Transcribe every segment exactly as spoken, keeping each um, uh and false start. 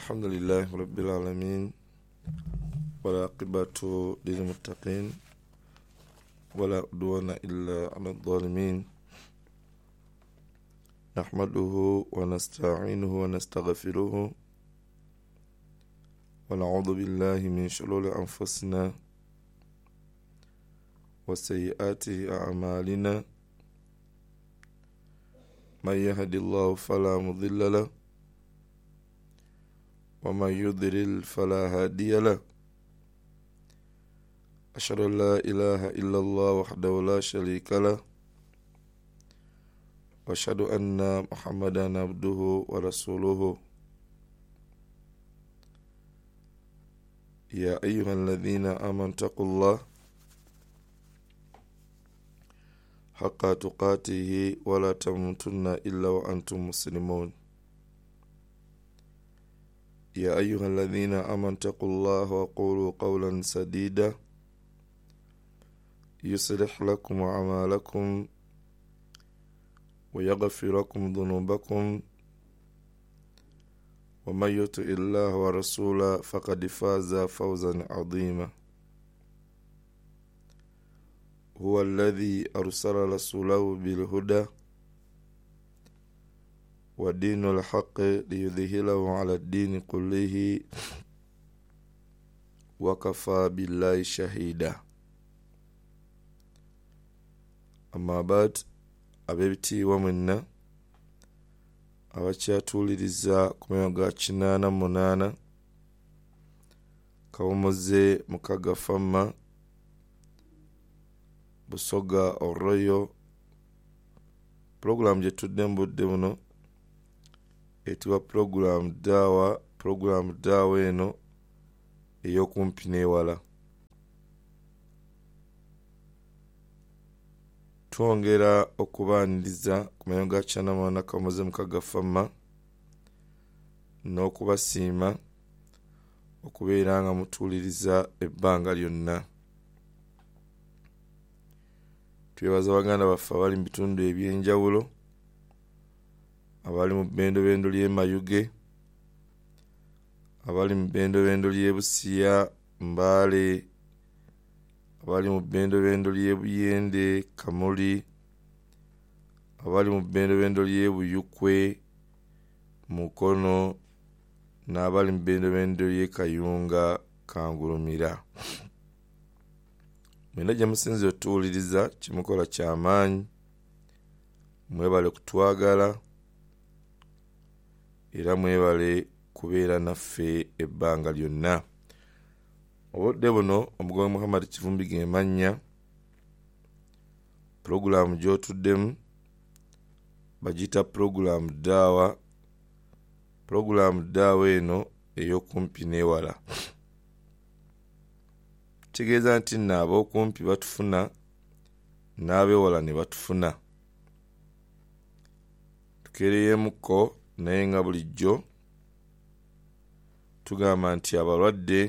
الحمد لله رب العالمين ولا عقبة للمتقين ولا عدوان إلا على الظالمين نحمده ونستعينه ونستغفره ونعوذ بالله من شرور أنفسنا وسيئات أعمالنا من يهد الله فلا مضل له ومن يضلل فلا هادي له أشهد أن لا إله إلا الله وحده لا شريك له وأشهد أن محمدا عبده ورسوله يا أيها الذين آمنوا اتقوا الله حق تقاته ولا تموتن إلا وأنتم مسلمون يا أيها الذين آمنوا اتقوا الله وقولوا قولا سديدا يصلح لكم أعمالكم ويغفر لكم ذنوبكم ومن يطع الله ورسوله فقد فاز فوزا عظيما هو الذي أرسل رسوله بالهدى ودين الحق ليظهره على الدين كله وكفى بالله شهيدا أما بعد abebiti wamwenna abakyatuliriza ku myoyo ga kinaana munaana kawumuze mukaga famma busoga oroyo program gye tudde mu budde buno etibwa program dawa program dawa eno ey'okumpi n'ewala. Twongera okubaaniriza ku mayo ga kyanamwana kamuze mukaga famma n'okubasiima okubeera nga mutuuliriza ebbanga lyonna. Twebaza baganda baffe abali mu bitundu eby'enjawulo, abali mu bbendobendo ly'e Mayuge, abali mu bbendobendo ly'e Busiya, Mbale, abali mu bbendobendo ly'e Buyende, Kamuli, abali mu bbendobendo ly'e Buyukwe, Mukono, n'abali mu bbendobendo ly'e Kayunga, Kangulumira. Mwena gye musinze otuwuliriza kimukola ky'amaanyi, mwebale kutwagala era mwebale kubeera naffe ebbanga lyonna. Obudde buno omugobe Muhammad Kivumbi ge mannya. Puroguramu gy'otuddemu bagiyita puroguramu daawa. Puroguramu daawa eno ey'okumpi n'ewala. Kitegeeza nti nno ab'okumpi batufuna n'ab'ewala ne batufuna. Tukeereyemuko naye nga bulijjo tugamba nti abalwadde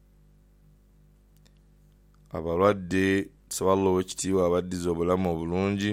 abalwadde tusaba Allah ow'ekitiibwa abaddiza obulamu obulungi,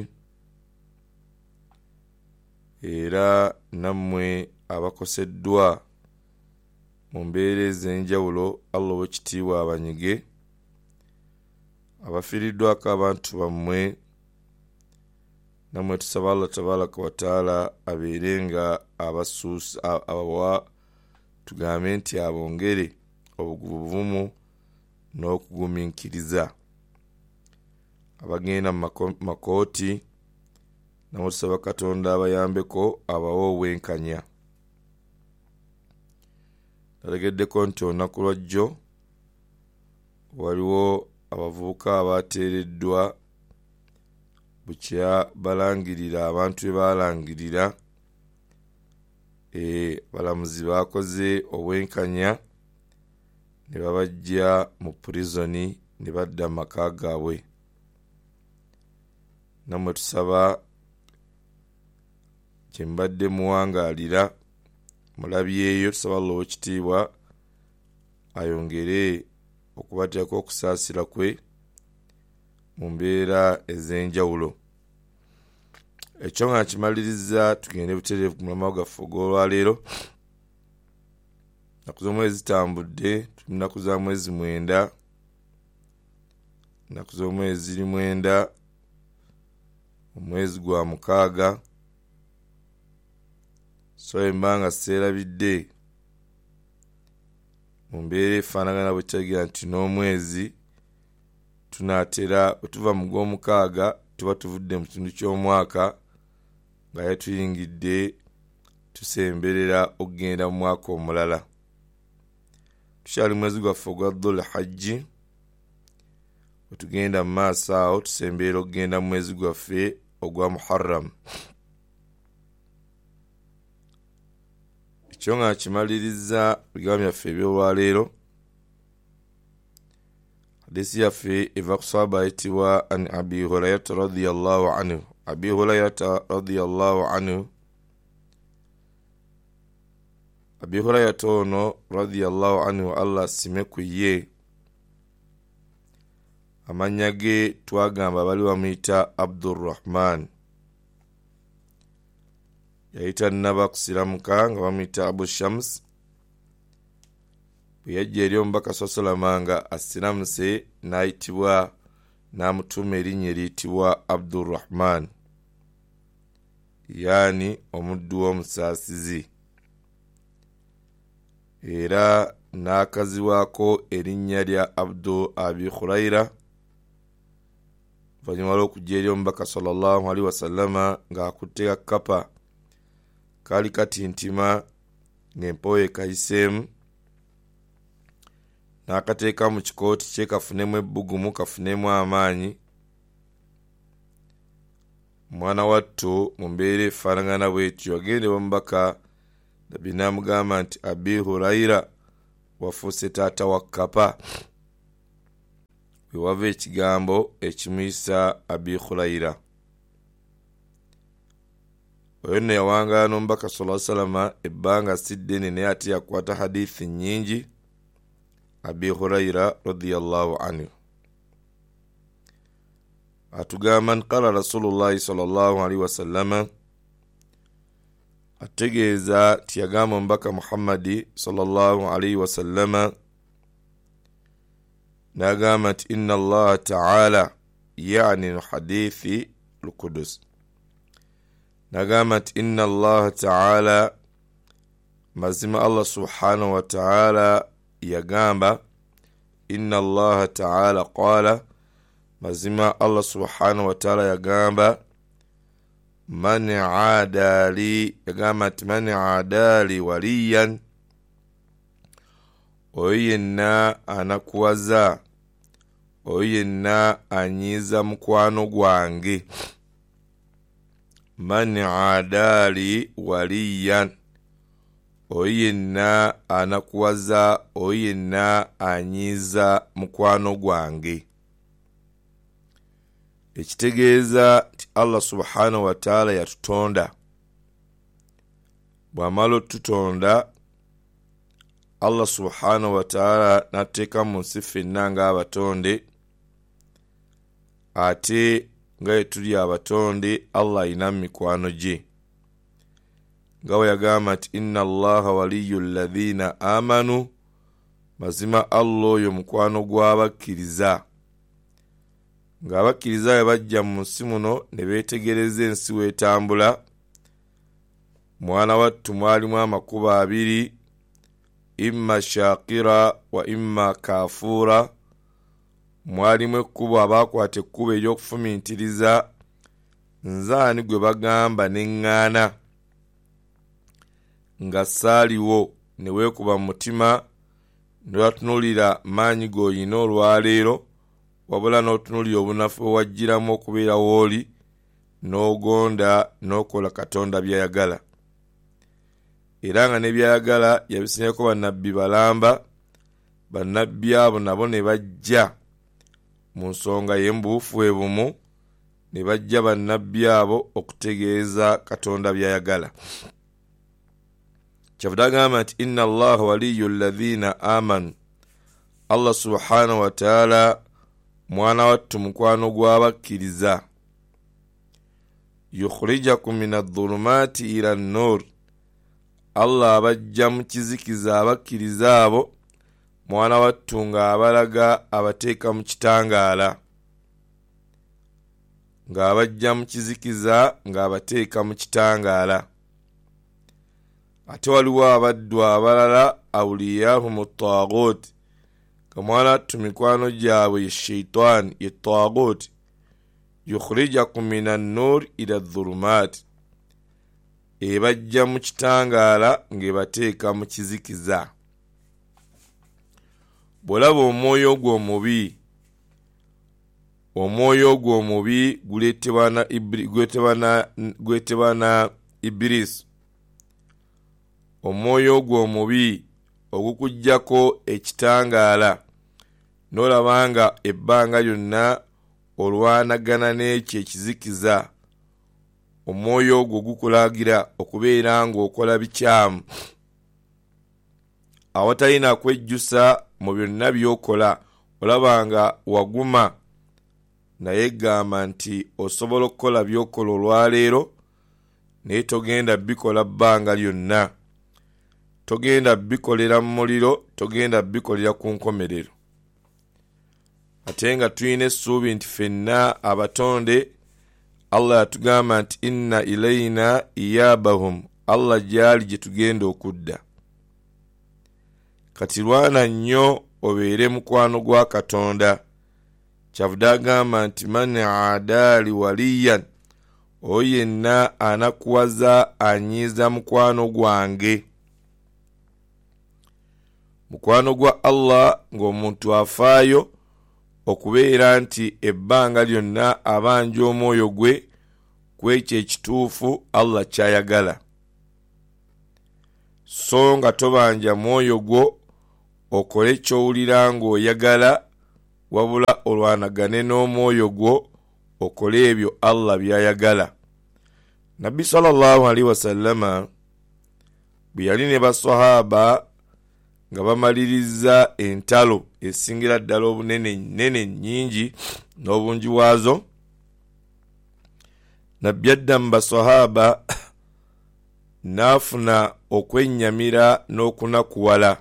era nammwe abakoseddwa mu mbeera ez'enjawulo Allah ow'ekitiibwa abanyige, abafiiriddwako abantu bammwe nammwe tusaba Allah tabaraka wa taala abeere nga abasuusa abawa tugambe nti abongere obugubuvumu n'okugumiikiriza. Abagenda mu makooti namwe tusaba Katonda abayambeko abawa obwenkanya. Nalegeddeko nti olunaku lwajjo waliwo abavubuka abateereddwa bukya balangirira abantu be balangirira, e balamuzi bakoze obwenkanya ne babajja mu purizoni ne badda mu maka gaabwe. Nammwe tusaba kye mbadde muwangaalira mulabyeyo, tusaba Allah ow'ekitiibwa ayongere okubateeka okusaasira kwe mu mbeera ez'enjawulo. Ekyo nga kimaliriza tugende butereevu ku mulamwa gwaffe ogw'olwaleero. ennaku z'omwezi zitambudde, tuli nnaku za mwezi mwenda, ennaku z'omwezi ziri mwenda, omwezi gwa mukaaga. So embanga seerabidde mu mbeera efaanagana bwe kiragira nti n'omwezi tunaatera bwe tuva mu gw'omukaaga tuba tuvudde mu kitundu ky'omwaka nga yatuyingidde tusemberera okugenda mu mwaka omulala. Tukyali mwezi gwaffe ogwa Dhul Hajji, bwe tugenda mu maaso awo tusemberera okugenda mu mwezi gwaffe ogwa Muharram. Ekyo nga kimaliriza bigambo byaffe eby'olwaleero. Hadisi yaffe eva ku sahaba ayitibwa an Abi Hurayrata radiyallahu anhu. Abi Hurayrata radiyallahu anhu, Abi Hurayrata ono radiyallahu anhu Allah sime ku ye, amannya ge twagamba bali bamuyita Abdurrahman. Yayita naba kusiramuka nga bamuyita Abu Shams. Bwe yajja eri omubaka sallallahu nga asiramuse n'ayitibwa n'amutuma erinnya eriyitibwa Abdurrahman, yaani omuddu w'omusaasizi, era n'akaziwaako erinnya lya Abdu Abi Khurayra. Oluvannyuma lw'okujja eri omubaka sallallahu alaihi wasallama ng'akutte akapa kaali katintima ng'empewo ekayiseemu, n'akateeka mu kikooti kye kafunemu ebbugumu kafunemu amaanyi. Omwana wattu mu mbeera efaanagana bw'etyo agende omubaka nabbi n'amugamba nti Abi Hurayra wafuuse taata wa kkapa. We wava ekigambo ekimuyisa Abi Hurayra. Oyo nno yawangaala n'omubaka sallallahu alaihi wasallam ebbanga si ddene, naye ate yakwata hadithi nnyingi. Abi Hurayra radiyallahu anhu atugamba nqala Rasulullahi sallallahu alaihi wasallama, ategeeza tiyagamba omubaka Muhammadi sallallahu alaihi wasallama n'agamba nti inna Allah ta'ala, yani hadithi al-Qudus, n'agamba nti inna Allah ta'ala, mazima Allah subhanahu wa ta'ala yagamba, inna Allah ta'ala qala, mazima Allah subhanahu wa ta'ala yagamba, man aadali, yagamba nti man aadali waliyan, oyo yenna anakuwaza, oyo yenna anyiiza mukwano gwange. Man aadali waliyan, oyo yenna anakuwaza, oyo yenna anyiiza mukwano gwange. Ekitegeeza nti Allah subhanahu wa ta'ala yatutonda. Bw'amala otutonda, Allah subhanahu wa ta'ala n'ateeka mu nsi ffenna ng'abatonde, ate nga bwe tuli abatonde Allah alina mikwano gye. Nga bwe yagamba nti inna Allaha waliyyu alladhina amanu, mazima Allah oyo mukwano gw'abakkiriza. Ng'abakkiriza bwe bajja mu nsi muno ne beetegereza ensi weetambula, mwana wattu mwalimu amakubo abiri, imma shakira wa imma kafura. Mwalimu ekkubo abaakwata ekkubo ery'okufumintiriza nzaani gwe bagamba neŋŋaana, nga saaliwo ne weekuba mu mutima ne watunuulira maanyi g'oyina olwaleero, wabula n'otunuulira obunafu bwe wajjiramu okubeera w'oli, n'ogonda n'okola Katonda by'ayagala. Era nga ne by'ayagala yabisinyako bannabbi balamba. Bannabbi abo nabo ne bajja mu nsonga y'embuufu bwe bumu, ne bajja bannabbi abo okutegeeza Katonda by'ayagala. Kyavudde agamba nti inna Allaha waliyyu alladhina amanu, Allah subhanahu wa ta'ala mwana wattu mukwano gw'abakkiriza. Yukhrijakum min adh-dhulumati ila an-nur, Allah abajja mu kizikiza abakkiriza abo mwana wattu nga abalaga abateeka mu kitangaala nga abajja mu kizikiza nga abateeka mu kitangaala. Ate waliwo abaddu abalala awliyahum at-taghut kamwana wattu mikwano gyabwe ye shaitan ye taghut yukhrijakum minan nur ila adh-dhulumat ebajja mu kitangaala ng'ebateeka mu kizikiza. Bw'olaba omwoyo gwo omubi omwoyo gwo omubi guleetebwa na gwetebwa na Ibirisi. Omwoyo gwo omubi ogukujjako ekitangaala n'olaba nga ebbanga lyonna olwanagana n'ekyo ekizikiza, omwoyo ogwo gukulagira okubeera ng'okola bikyamu awatalina kwejjusa mu byonna by'okola. Olaba nga waguma naye gamba nti osobola okukola by'okola olwaleero naye togenda bikola bbanga lyonna, togenda bikolera mu muliro, togenda bikolera ku nkomerero. Ate nga tulina essuubi nti ffenna abatonde Allah yatugamba nti inna ilayna iyabahum, Allah gyali gye tugenda okudda. Kati lwana nnyo obeere mukwano gwa Katonda. Kyavudde agamba nti man aadaali waliyan, oyo yenna anakuwaza anyiiza mukwano gwange. Mukwano gwa Allah ng'omuntu afaayo okubeera nti ebbanga lyonna abanja omwoyo gwe kwekyo ekituufu Allah kyayagala, so nga tobanja mwoyo gwo okole ky'owulira ng'oyagala, wabula olwanagane n'omwoyo gwo okole ebyo Allah byayagala. Nabbi sallallahu alaihi wasallama bwe yali ne basahaba nga bamaliriza entalo esingira ddala obunene nene nnyingi n'obungi waazo, Nabbi adda mu basahaba n'afuna okwennyamira n'okunakuwala,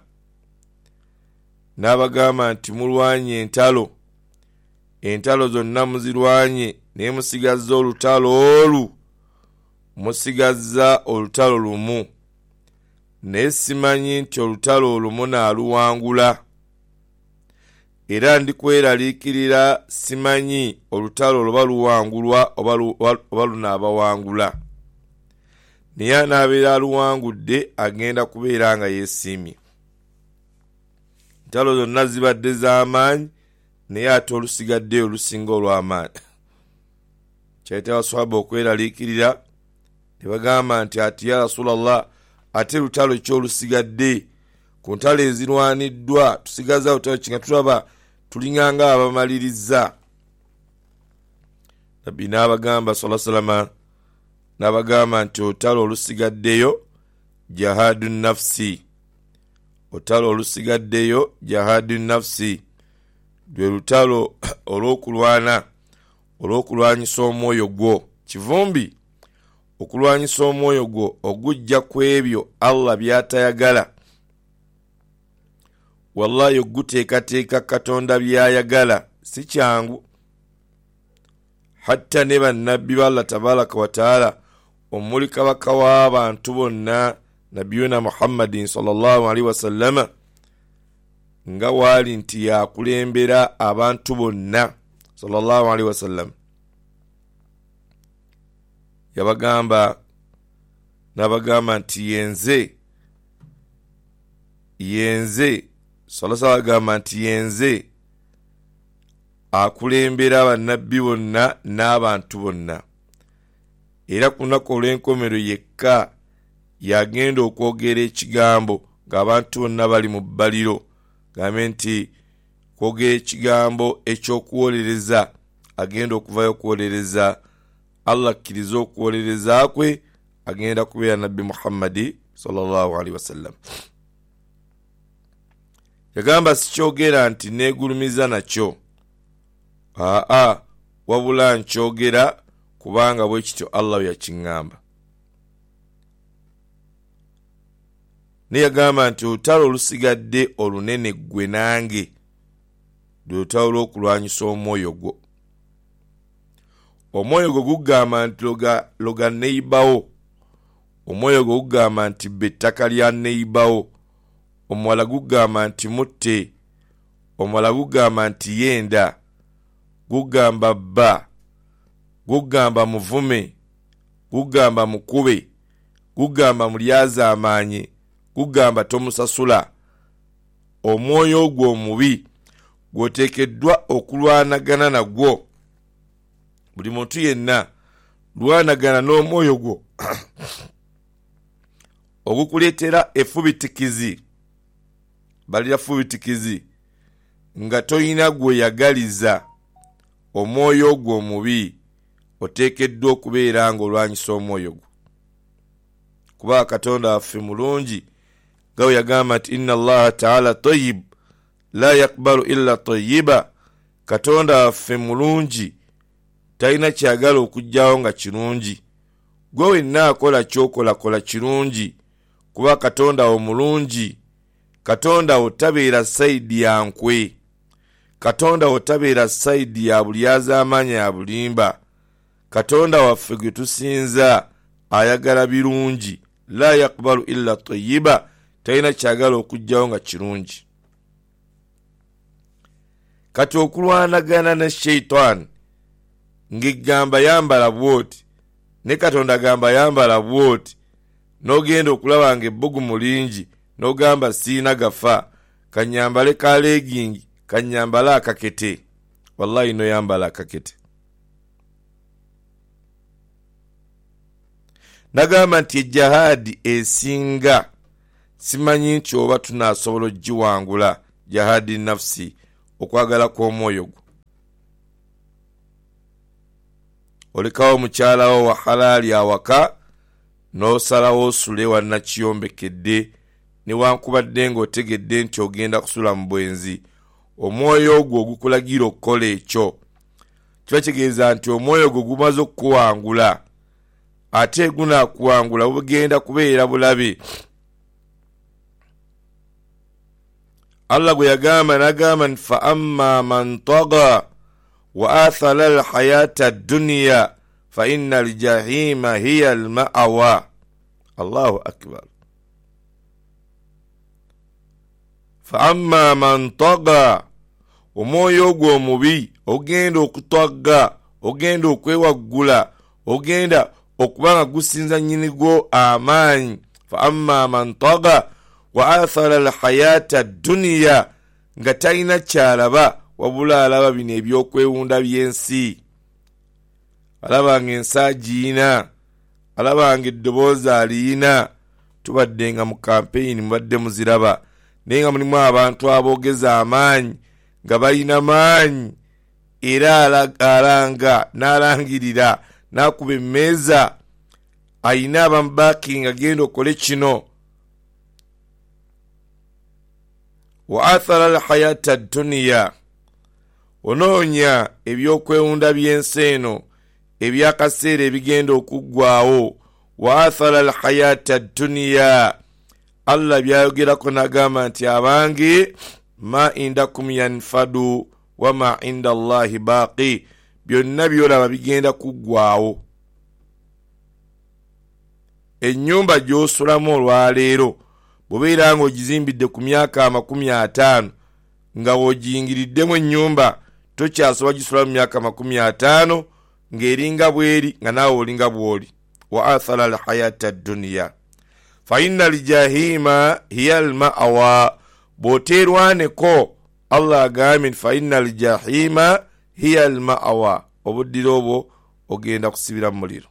n'abagamba nti mulwanye entalo, entalo zonna muzirwanye naye musigazza olutalo olu, musigazza olutalo lumu, naye simanyi nti olutalo olumu naaluwangula, era ndikweraliikirira simanyi olutalo luba luwangulwa oba lunaabawangula. Naye anaabeera aluwangudde agenda kubeera nga yeesiimye. Entalo zonna zibadde z'amaanyi naye ate olusigadde olusinga olw'amaanyi. Kyayita abaswahaba okweraliikirira ne bagamba nti ati ya Rasulallah, ate lutalo ki olusigadde ku ntalo ezirwaniddwa, tusigaza lutalo ki nga tulaba tulinganga abamaliriza? Nabbi n'abagamba sallallahu alaihi wasallam, n'abagamba nti olutalo olusigaddeyo jahadu nafsi, olutalo olusigaddeyo jahadu nafsi, lwe lutalo olw'okulwana olw'okulwanyisa omwoyo gwo. Kivumbi okulwanyisa omwoyo gwo ogujja ku ebyo Allah by'atayagala, wallahi oguteekateeka Katonda by'ayagala si kyangu. Hatta ne bannabbi ba Allah tabaraka wa taala omuli kabaka w'abantu bonna nabiyuna Muhammadin sallallahu alaihi wasallama nga waali nti yakulembera abantu bonna sallallahu alaihi wasallam, yabagamba n'abagamba nti yenze yenze sallallahu alaihi wasallam nti yenze akulembera bannabbi bonna n'abantu bonna, era ku lunaku olw'enkomero yekka yagenda okwogera ekigambo ng'abantu bonna bali mu bbaliro, gambe nti kwogera ekigambo ekyokuwolereza, agenda okuvayo okuwolereza. Allah akkiriza okuwolereza kwe, agenda kubeera nabbi Muhammadi sallallahu alaihi wasallam. Yagamba sikyogera nti neegulumiza nakyo, aa wabula nkyogera kubanga bwe kityo Allah yakiŋŋamba. naye yagamba nti olutalo olusigadde olunene ggwe nange lwe lutalo lw'okulwanyisa omwoyo gwo. Omwoyo gwo gugamba nti loga, loga neibawo. Omwoyo gwo gugamba nti bbe ettaka lya neibawo. Omuwala gugamba nti mutte. Omuwala gugamba nti yenda. Gugamba bba. Gugamba muvume. Gugamba mukube. Gugamba mulyaza amaanyi. Gugamba tomusasula. Omwoyo gwo omubi gwoteekeddwa okulwanagana nagwo. Buli muntu yenna lwanagana n'omwoyo gwo ogukuleetera effubitikizi, balira ffubitikizi nga toyina gweyagaliza. Omwoyo gwo omubi oteekeddwa okubeera ng'olwanyisa omwoyo gwo, kuba Katonda waffe mulungi nga bwe yagamba nti inna Allaha ta'ala tayyib la yakbalu illa tayyiba. Katonda waffe mulungi talina kyagala okujjawo nga kirungi. Gwe wenna akola kyokola kola kirungi, kuba Katonda wo mulungi. Katonda wo tabeera sayidi ya nkwe. Katonda wo tabeera sayidi ya bulyaza amaanyi ya bulimba. Katonda waffe gwe tusinza ayagala birungi. La yakbalu illa tayyiba, talina kyagala okujjawo nga kirungi. Kati okulwanagana ne Shaitan ng'egamba yambala bwoti, ne Katonda gamba yambala bwoti, n'ogenda okulaba ng'ebbugumu lingi n'ogamba siina gafa, kanyambale ka legging, kanyambale akakete. Wallahi no yambala akakete. Nagamba nti ejjahadi esinga simanyi nti oba tunaasobola ogiwangula, jahadi nafsi, okwagala kw'omwoyo gwo. Olekawo mukyalawo wa halali awaka n'osalawo osule wannakiyombekedde, newankubadde ng'otegedde nti ogenda kusula mu bwenzi. Omwoyo gwo ogukulagira okukola ekyo kiba kitegeeza nti omwoyo gwo gumaze okukuwangula, ate gunaakuwangula bugenda kubeera bulabe. Allah gwe yagamba n'agamba nti fa amma man taga wa athara alhayata ad-dunya fa inna aljahima hiya alma'wa. Allahu akbar. Fa amma man taga, omwoyo gwo omubi ogenda okutwagga, ogenda okwewaggula, ogenda okubanga gusinza nnyinigwo amaanyi. Fa amma man taga wa athara alhayata ad-dunya, nga talina kyalaba wabula alaba bino ebyokwewunda by'ensi. Alaba ng'ensi agiina, alaba ng'eddoboozi aliyina. Tubadde nga mu kampeyini mubadde muziraba, naye nga mulimu abantu aboogeza amaanyi nga balina maanyi, era alanga n'alangirira n'akuba emmeeza, ayina abamubaaki nga genda okole kino. Wa athara alhayata ad-dunya, onoonya ebyokwewunda by'ensi eno ebyakaseera ebigenda okuggwaawo. Wa athara alhayata ad-dunya, Allah byayogerako n'agamba nti abange ma indakum yanfadu wa ma inda Allahi baaqi, byonna byolaba bigenda kuggwaawo. Ennyumba gy'osulamu olwaleero bw'obeera ng'ogizimbidde ku myaka amakumi ataano, nga w'ogiyingiriddemu ennyumba tokyasobola gisula mu myaka amakumi ataano, ng'eringa bweri nga naawe olinga bw'oli. Wa athara alhayata ad-dunya fa inna aljahima hiya alma'wa. Bw'oteerwaneko Allah agambye fa inna aljahima hiya alma'wa, obuddiro obwo ogenda kusibira mu muliro.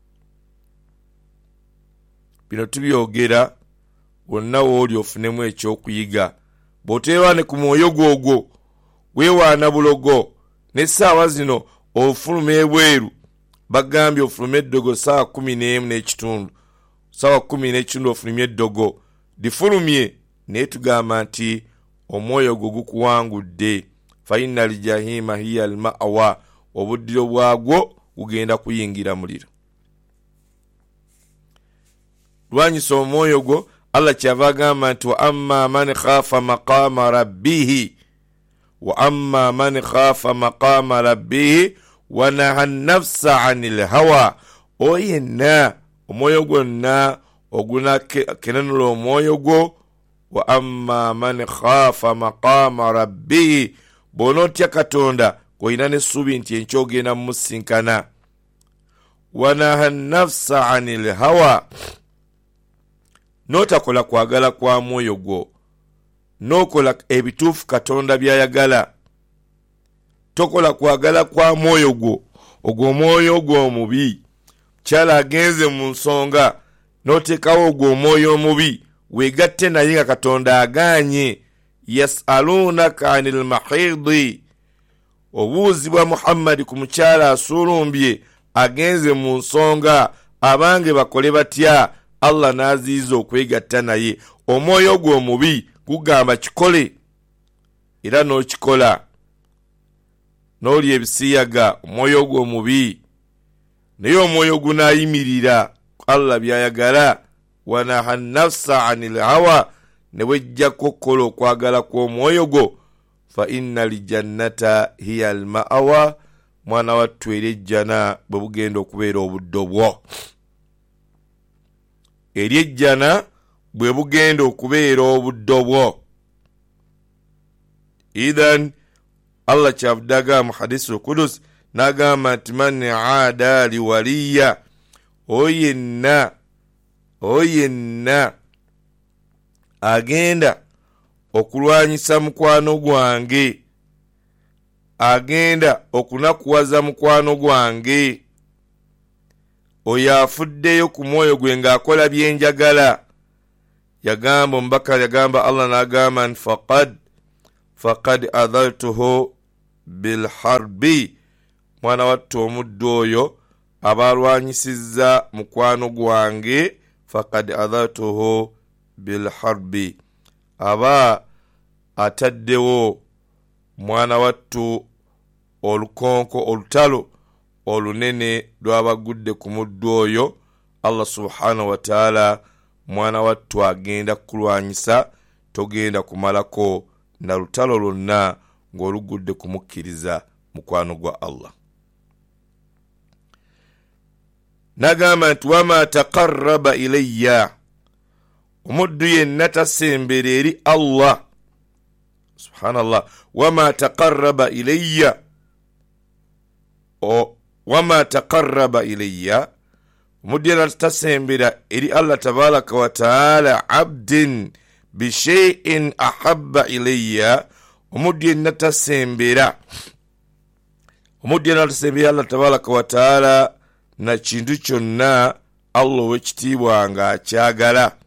Bino tubyogera wonna wooli ofunemu ekyokuyiga. Bw'oteerwane ku mwoyo gwogwo, weewaana bulogo, n'essaawa zino ofuluma ebweru. Bagambye ofulume eddogo saawa kumi n'emu n'ekitundu, saawa kumi n'ekitundu ofulumye eddogo. Difulumye, naye tugamba nti omwoyo gwo gukuwangudde. Fa inna aljahima hiya alma'wa, obuddiro bwagwo gugenda kuyingira muliro. Lwanyisa omwoyo gwo, Allah kyava agamba nti wa amma man khafa maqama rabbihi wa amma man khafa maqama rabbihi wa naha nafsa anil hawa oyenna omwoyo gwonna oguna kenanula omwoyo gwo wa amma man khafa maqama rabbihi bonotya katonda koyina n'essuubi nti enkyogenda musinkana wa naha nafsa anil hawa notakola kwagala kwa mwoyo gwo nokola ebituufu katonda byayagala tokola kwagala kwa mwoyo gwo ogwo mwoyo gwo omubi kyala agenze mu nsonga notekawo ogwo omwoyo omubi wegatte naye nga katonda aganye yasalunaka anil mahidi obuuzibwa Muhammadi ku mukyala asulumbye agenze mu nsonga abange bakole batya Allah naziiza okwegatta naye omwoyo gwo omubi gugamba kikole era n'okikola n'oli ebisiyaga omwoyo gwo omubi naye omwoyo gunayimirira Allah byayagala wa naha nafsa anil hawa ne wejjako kola okwagala kw'omwoyo gwo fa inna lijannata hiya alma'awa mwana wattu era ejjana bwe bugenda okubeera obuddo bwo eri ejjana bwe bugenda okubeera obuddo bwo idhan Allah kyavuddaga mu hadisi al-Qudus n'agamba nti man aada li waliya oyenna oyenna agenda okulwanyisa mukwano gwange agenda okunakuwaza mukwano gwange oyo afuddeyo ku mwoyo gwe ng'akola byenjagala yagamba omubaka yagamba Allah n'agamba nti faqad faqad adhaltuhu bilharbi mwana wattu omuddu oyo abalwanyisizza mukwano gwange faqad adhaltuhu bilharbi aba ataddewo mwana wattu olukonko olutalo olunene lwabagudde ku muddu oyo Allah subhanahu wa ta'ala mwana wattu agenda kulwanyisa togenda kumalako na lutalo lonna ng'olugudde kumukkiriza mukwano gwa Allah nagamba nti wama taqarraba ilayya omuddu yenna tasembera eri Allah subhanallah wama taqarraba ilayya o wama taqarraba ilayya omuddu yenna tasembera eri Allah tabaraka wa taala abdin bishay'in ahabba ilayya omuddu yenna tasembera omuddu yenna tasembera Allah tabaraka wa taala na kintu kyonna Allah ow'ekitiibwa nga akyagala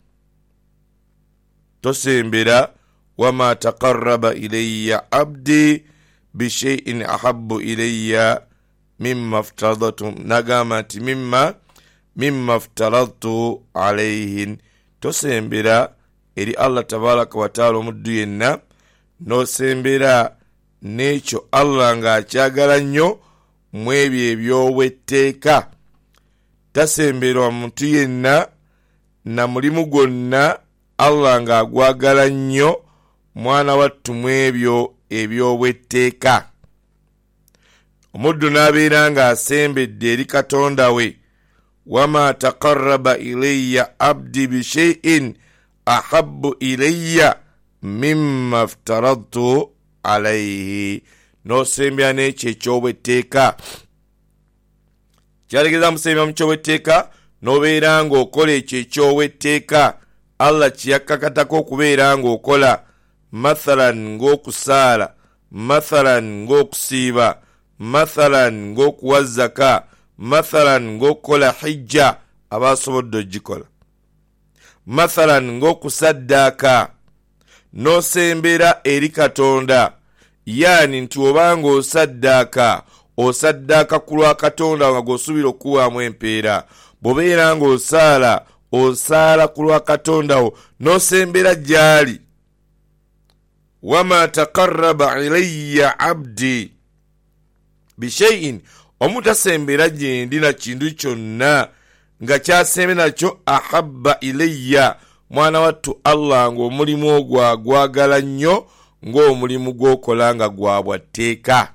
tosembera wama taqarraba ilayya abdi bishay'in ahabbu ilayya mimma aftaradtu nagamba nti mimma mimma aftaradtu alayhin tosembera eri Allah tabaraka wa taala omuddu yenna nosembera n'ekyo Allah ng'akyagala nnyo mu ebyo eby'owetteeka tasembera omuntu yenna na mulimu gwonna Allah ng'agwagala nnyo mwana wattu mu ebyo eby'obwetteeka omuddu n'abeera ng'asembedde eri katonda we wama taqarraba ilayya abdi bishay'in ahabbu ilayya mimma aftaradtu alayhi n'osembera n'ekyo eky'obwetteeka kyalegeza musembera mu ky'obwetteeka n'obeera ng'okola ekyo eky'obwetteeka Allah kyeyakakatako okubeera ng'okola mathalan ng'okusaala mathalan ng'okusiiba mathalan ng'okuwa zaka mathalan ng'okukola hijja abasobodde ogikola mathalan ng'okusaddaaka n'osembera eri katonda yaani nti obanga osaddaaka osaddaaka ku lwa katonda nga g'osuubira okuwaamu empeera bw'obeera ng'osaala osaala ku lwa katonda wo n'osembera gy'ali wama taqarraba ilayya abdi bishay'in omutasembera gyendi na kintu kyonna nga kyasembera nakyo ahabba ilayya mwana wattu Allah ng'omulimu ogwo gwagala nnyo ng'omulimu gw'okola nga gwa bwatteeka.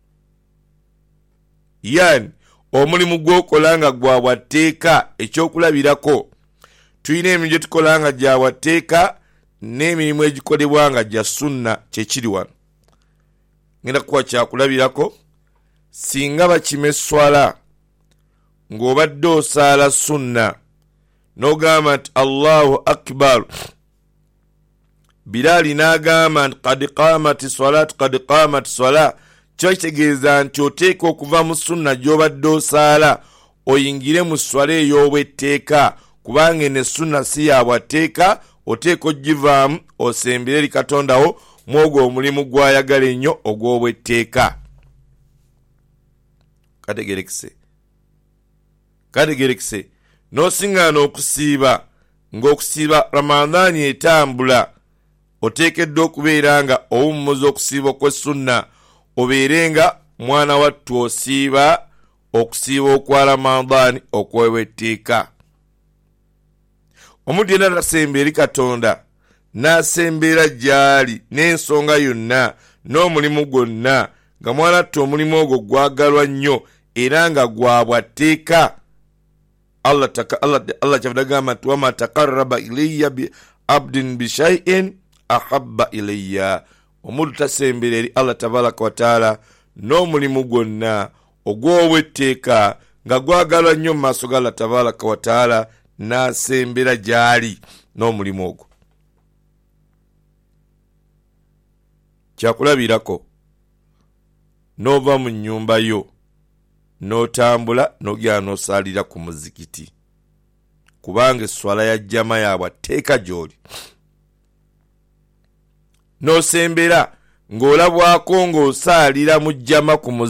Yani omulimu gw'okola nga gwa bwatteeka, ekyokulabirako tulina emirimu gye tukola nga gya bwatteeka n'emirimu egikolebwa nga gya sunna kyekiri wano. Ngenda kuwa kyakulabirako, singa bakima esswala ng'obadde osaala sunna n'ogamba nti Allahu akbar, Bilaali n'agamba nti qad qaamati salaatu qad qaamati salaa, kiba kitegeeza nti oteeka okuva mu sunna gy'obadde osaala oyingire mu swala ey'obwetteeka, kubanga eno sunna si ya bwatteeka, oteeka ogivaamu osembere eri Katondawo mwogwo omulimu gw'ayagala ennyo ogw'obwetteeka. Kategerekese kategerekese n'osiŋŋaana okusiiba ng'okusiiba Ramadhaani etambula, oteekeddwa okubeera nga owummuza okusiiba kw'essunna, obeerenga mwana wattu osiiba okusiiba okwa Ramadhaani okw'obwetteeka. Omuntu yenna tasemba eri Katonda n'asembeera gy'ali n'ensonga yonna n'omulimu gwonna nga mwana wattu omulimu ogwo gwagalwa nnyo era nga gwa bwatteeka. Allah Allah Allah kyavudde agamba nti wama taqarraba ilayya bi abdin bi shay'in ahabba ilayya. Omuntu tasembera eri Allah tabaraka wa taala n'omulimu gwonna ogw'obwetteeka nga gwagalwa nnyo mu maaso ga Allah tabaraka wa taala, n'asembera gy'ali n'omulimu ogwo. Kyakulabirako n'ova mu nnyumba yo n'otambula n'ogenda n'osaalira ku muzikiti, kubanga esswala ya jjama ya bwatteeka gy'oli. N'osembera ng'olabwako ng'osaalira mu jjama ku muzikiti